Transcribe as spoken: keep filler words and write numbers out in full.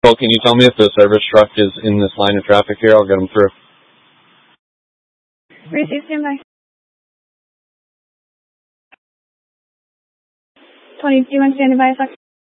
Well, can you tell me if the service truck is in this line of traffic here? I'll get them through. Receive standby. twenty-two, I'm standing by a sec.